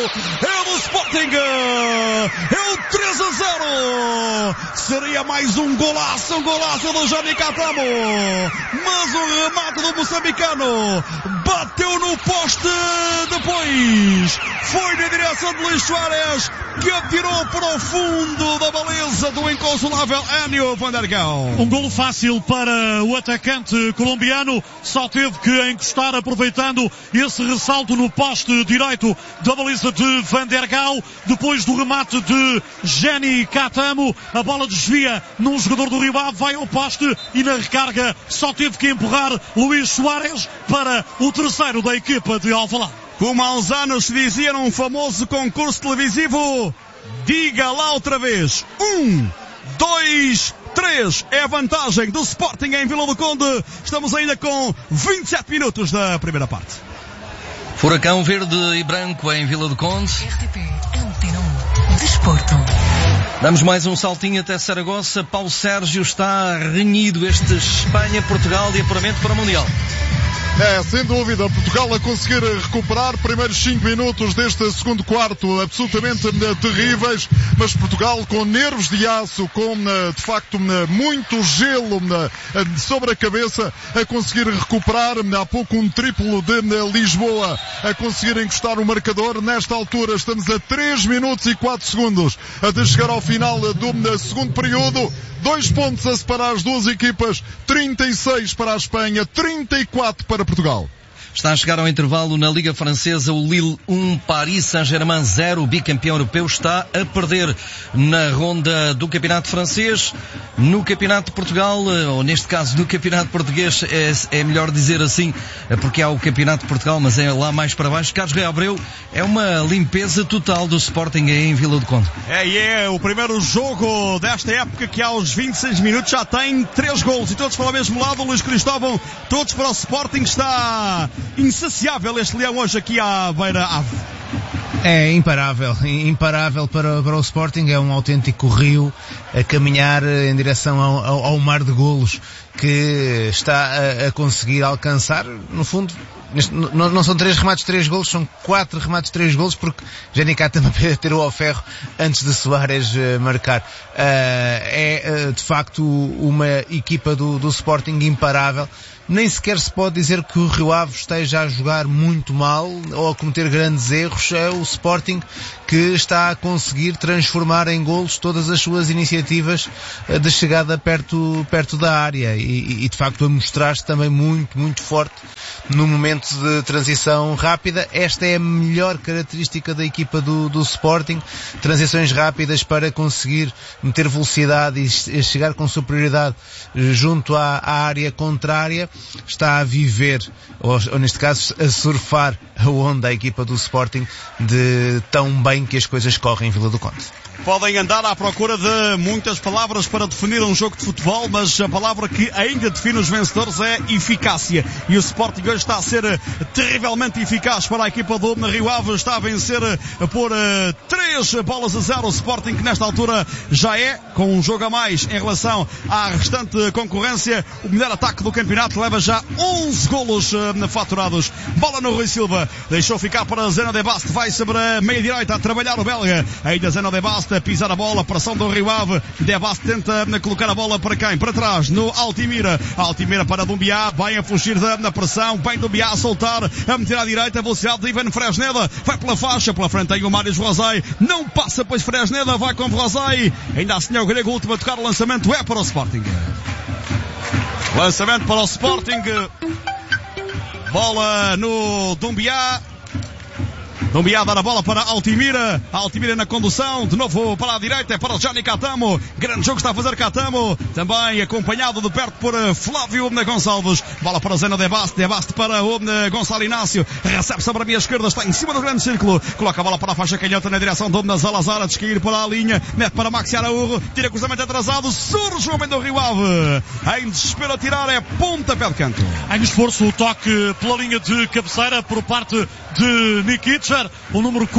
é do Sporting, é o 3-0, seria mais um golaço do Johnny Catamo, mas o remate do moçambicano bateu no poste, depois foi na direção de Luís Soares, que atirou para o fundo da baliza do inconsolável Enio Van der Gaal. Um golo fácil para o atacante colombiano, só teve que encostar aproveitando esse ressalto no poste direito da baliza de Van der Gaal. Depois do remate de Johnny Catamo, a bola desvia num jogador do Rio Ave, vai ao poste e na recarga só teve que empurrar Luís Soares para o terceiro da equipa de Alvalade. Como há uns anos se dizia num famoso concurso televisivo, diga lá outra vez, 1, 2, 3, é a vantagem do Sporting em Vila do Conde. Estamos ainda com 27 minutos da primeira parte. Furacão verde e branco em Vila do Conde. RTP Antena 1 Desporto. Damos mais um saltinho até Saragossa. Paulo Sérgio, está renhido este Espanha-Portugal de apuramento para o Mundial. É, sem dúvida, Portugal a conseguir recuperar primeiros 5 minutos deste segundo quarto absolutamente terríveis, mas Portugal com nervos de aço, com de facto muito gelo sobre a cabeça, a conseguir recuperar. Há pouco um triplo de Lisboa, a conseguir encostar o marcador. Nesta altura estamos a 3 minutos e 4 segundos de chegar ao final do segundo período. 2 pontos a separar as duas equipas, 36 para a Espanha, 34 para Portugal. Está a chegar ao intervalo na Liga Francesa, o Lille 1, Paris Saint-Germain 0, o bicampeão europeu está a perder na ronda do Campeonato Francês. No Campeonato de Portugal, ou neste caso no Campeonato Português, é melhor dizer assim, porque há o Campeonato de Portugal, mas é lá mais para baixo. Carlos Rei Abreu, é uma limpeza total do Sporting em Vila do Conde. É o primeiro jogo desta época que aos 26 minutos já tem 3 golos e todos para o mesmo lado. Luís Cristóvão, todos para o Sporting. Está insaciável este leão hoje aqui à beira-ave. É imparável para o Sporting, é um autêntico rio a caminhar em direção ao mar de golos que está a conseguir alcançar. No fundo, não são 3 remates, 3 golos, são 4 remates, 3 golos, porque Johnny Catamo tirou ao ferro antes de Soares marcar. É de facto uma equipa do Sporting imparável. Nem sequer se pode dizer que o Rio Ave esteja a jogar muito mal ou a cometer grandes erros. É o Sporting que está a conseguir transformar em golos todas as suas iniciativas de chegada perto da área e de facto a mostrar-se também muito forte no momento de transição rápida. Esta é a melhor característica da equipa do Sporting, transições rápidas para conseguir meter velocidade e chegar com superioridade junto à área contrária. Está a viver, ou neste caso a surfar a onda a equipa do Sporting de tão bem que as coisas correm em Vila do Conde. Podem andar à procura de muitas palavras para definir um jogo de futebol, mas a palavra que ainda define os vencedores é eficácia. E o Sporting hoje está a ser terrivelmente eficaz para a equipa do Rio Ave. Está a vencer por 3-0 o Sporting, que nesta altura já é, com um jogo a mais em relação à restante concorrência, o melhor ataque do campeonato. Leva já 11 golos faturados. Bola no Rui Silva. Deixou ficar para Zeno de Baste. Vai sobre a meia-direita a trabalhar o belga. Ainda Zeno de Baste a pisar a bola, pressão do Rio Ave. De Baste tenta colocar a bola para quem? Para trás, no Altimira. Altimira para Dumbiá, vai a fugir da pressão, bem Dumbiá a soltar, a meter à direita, a velocidade de Ivan Fresneda, vai pela faixa, pela frente tem o Marius Rosai, não passa, pois Fresneda vai com Rosai, ainda assim é o grego, o último a tocar, o lançamento é para o Sporting. Lançamento para o Sporting, bola no Dumbiá. Dumbiá dá a bola para Altimira. Altimira na condução. De novo para a direita. É para o Johnny Catamo. Grande jogo está a fazer Catamo. Também acompanhado de perto por Flávio Gonçalves. Bola para Zeno de Baste. De Baste para o Gonçalo Inácio. Recebe sobre a minha esquerda. Está em cima do grande círculo. Coloca a bola para a faixa canhota na direção do Salazar. A descair para a linha. Mete para Maxi Araújo. Tira cruzamento atrasado. Surge o homem do Rio Ave. Em desespero a tirar. É pontapé de canto. Em esforço o toque pela linha de cabeceira por parte de Nikicher. O número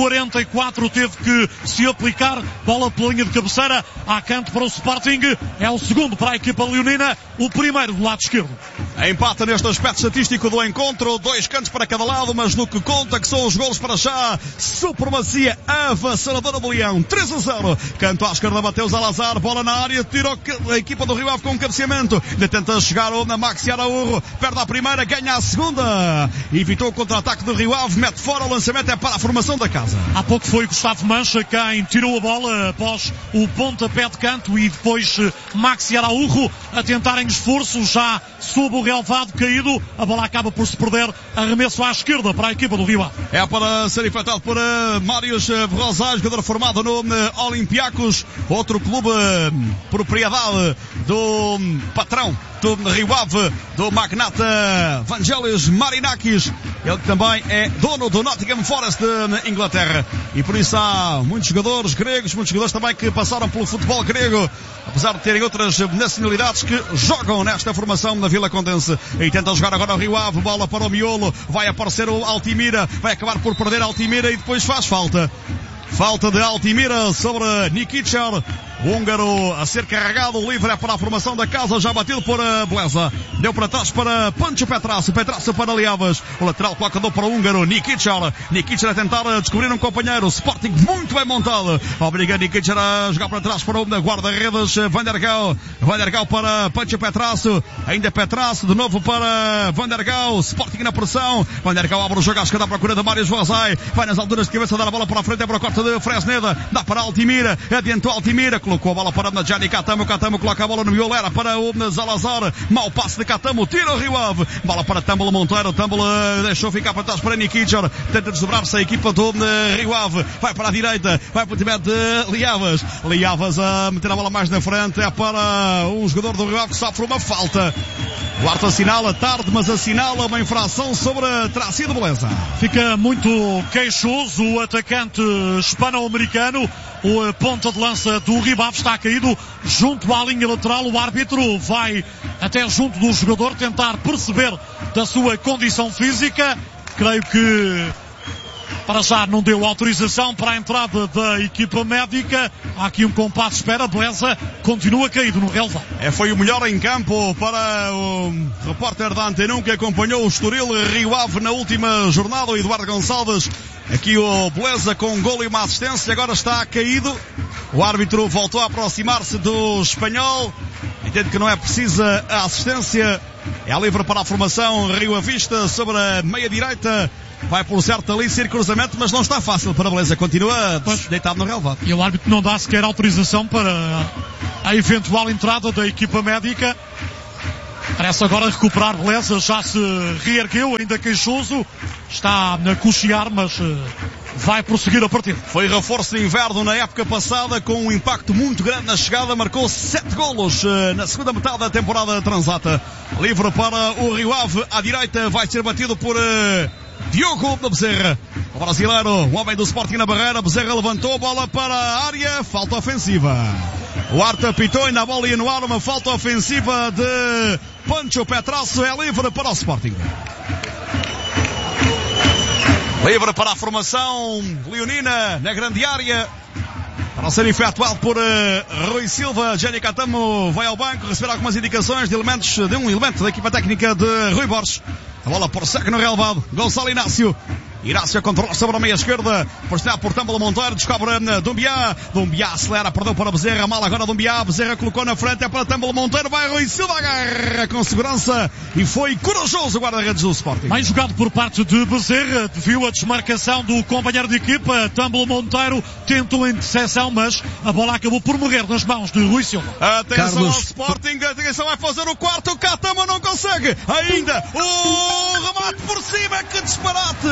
44 teve que se aplicar. Bola pela linha de cabeceira. Há canto para o Sporting. É o segundo para a equipa leonina. O primeiro do lado esquerdo. Empata neste aspecto estatístico do encontro. 2 cantos para cada lado, mas no que conta que são os golos para já. Supremacia avassaladora do Leão. 3-0. Canto à esquerda, Mateus Alazar. Bola na área. Tirou a equipa do Rio Ave com um cabeceamento. Ainda tenta chegar na Maxi Araújo. Perde a primeira, ganha a segunda. Evitou o contra-ataque do Rio Ave. Mete fora, o lançamento é para a formação da casa. Há pouco foi Gustavo Mancha quem tirou a bola após o pontapé de canto e depois Maxi Araújo a tentar em esforço já sob o relvado caído. A bola acaba por se perder. Arremesso à esquerda para a equipa do Rio Ave. É para ser efetuado por Marius Rosais, jogador formado no Olympiacos, outro clube propriedade do patrão do Rio Ave, do magnata Vangelis Marinakis, ele também é dono do Nottingham Forest de Inglaterra, e por isso há muitos jogadores gregos, muitos jogadores também que passaram pelo futebol grego, apesar de terem outras nacionalidades, que jogam nesta formação na Vila Condense. E tenta jogar agora o Rio Ave, bola para o miolo, vai aparecer o Altimira, vai acabar por perder Altimira e depois faz falta. Falta de Altimira sobre Nikicher. O húngaro a ser carregado, livre é para a formação da casa, já batido por Blesa. Deu para trás para Pancho Petrasso, Petrasso para Liavas. O lateral colocador para o húngaro, Nikicher. Nikicher a tentar descobrir um companheiro. Sporting muito bem montado. Obriga Nikicher a jogar para trás para o guarda-redes Van der Gaal. Van der Gaal para Pancho Petrasso. Ainda Petrasso, de novo para Van der Gaal. Sporting na pressão. Van der Gaal abre o jogo à esquerda à procura de Marius Vazai. Vai nas alturas de cabeça, dar a bola para a frente, é para o corte de Fresneda. Dá para Altimira. Adiantou Altimira. Colocou a bola para Nadjani Catamo. Catamo coloca a bola no miolo. Era para o Zalazar. Mau passe de Catamo. Tira o Rio Ave. Bola para Tâmbolo Monteiro. Tâmbolo deixou ficar para trás para Nikicher. Tenta desdobrar-se a equipa do Rio Ave. Vai para a direita. Vai para o time de Liavas. Liavas a meter a bola mais na frente. É para um jogador do Rio Ave que sofre uma falta. O árbitro assinala tarde, mas assinala uma infração sobre Tracido Beleza. Fica muito queixoso o atacante hispano-americano. O ponta de lança do Rio Ave está caído junto à linha lateral. O árbitro vai até junto do jogador tentar perceber da sua condição física. Creio que para já não deu autorização para a entrada da equipa médica. Há aqui um compasso de espera. Beleza continua caído no relvado. Foi o melhor em campo para o repórter da Antena 1 que acompanhou o Estoril Rio Ave na última jornada, o Eduardo Gonçalves. Aqui o Beleza com um golo e uma assistência. Agora está caído. O árbitro voltou a aproximar-se do espanhol. Entende que não é precisa a assistência. É livre para a formação Rio Avista sobre a meia direita. Vai por certo ali ser cruzamento, mas não está fácil para a Beleza. Continua deitado no relvado. E o árbitro não dá sequer autorização para a eventual entrada da equipa médica. Parece agora recuperar Beleza. Já se reergueu, ainda queixoso. Está a cochear, mas vai prosseguir a partida. Foi reforço de inverno na época passada, com um impacto muito grande na chegada. Marcou 7 golos na segunda metade da temporada transata. Livre para o Rio Ave. À direita vai ser batido por Diogo Bezerra. O brasileiro, o homem do Sporting na barreira. Bezerra levantou a bola para a área. Falta ofensiva. O árbitro apitou e na bola ia no ar uma falta ofensiva de Pancho Petrasso. É livre para o Sporting. Livre para a formação leonina na grande área. Para ser efetuado por Rui Silva. Jenny Catamo vai ao banco receber algumas indicações de um elemento da equipa técnica de Rui Borges. A bola prossegue no relvado. Gonçalo Inácio. Inácio controla sobre a meia esquerda. Pressionado por Tâmbolo Monteiro. Descobre Dumbiá. Dumbiá acelera. Perdeu para Bezerra. Mal agora Dumbiá. Bezerra colocou na frente. É para Tâmbolo Monteiro. Vai Rui Silva. Agarra com segurança. E foi corajoso o guarda-redes do Sporting. Bem jogado por parte de Bezerra. Viu a desmarcação do companheiro de equipa. Tâmbolo Monteiro tentou a interseção, mas a bola acabou por morrer nas mãos de Rui Silva. Atenção ao Sporting. Atenção, vai fazer o quarto. O Catamo não consegue. Ainda o remate por cima. Que disparate.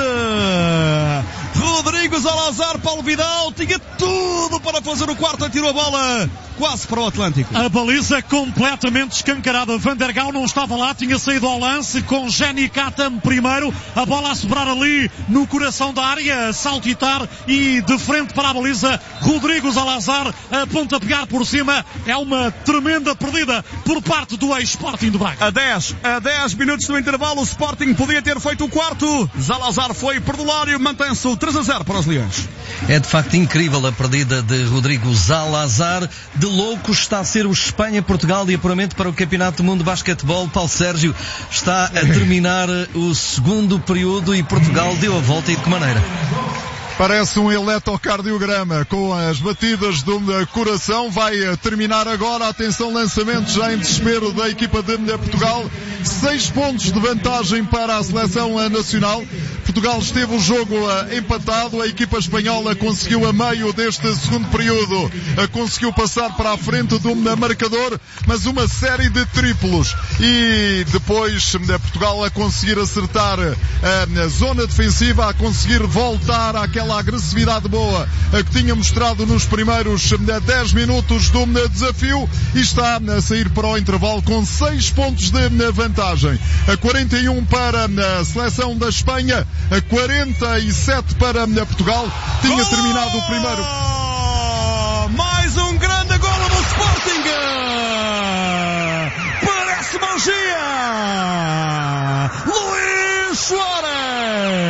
Rodrigo Zalazar, Paulo Vidal tinha tudo para fazer o quarto, tirou a bola quase para o Atlântico. A baliza completamente escancarada. Van der Gaal não estava lá, tinha saído ao lance com Jenny Katam primeiro. A bola a sobrar ali no coração da área, a saltitar e de frente para a baliza. Rodrigo Zalazar a pontapear por cima. É uma tremenda perdida por parte do ex-Sporting de Braga. A 10 minutos do intervalo, o Sporting podia ter feito o quarto. Zalazar foi perdulário, mantém-se o 3-0 para os Leões. É de facto incrível a perdida de Rodrigo Zalazar. De louco está a ser o Espanha-Portugal e apuramento para o Campeonato do Mundo de Basquetebol. Paulo Sérgio, está a terminar o segundo período e Portugal deu a volta e de que maneira? Parece um eletrocardiograma com as batidas do coração. Vai terminar agora. Atenção, lançamento já em desespero da equipa de Portugal. 6 pontos de vantagem para a seleção nacional. Portugal esteve o jogo empatado. A equipa espanhola conseguiu a meio deste segundo período. Conseguiu passar para a frente do marcador, mas uma série de triplos. E depois Portugal a conseguir acertar a zona defensiva, a conseguir voltar àquela agressividade boa que tinha mostrado nos primeiros 10 minutos do desafio e está a sair para o intervalo com 6 pontos de vantagem. 41 para a seleção da Espanha, 47 para Portugal. Tinha terminado o primeiro. Mais um grande golo do Sporting. Parece magia. Luís Suárez.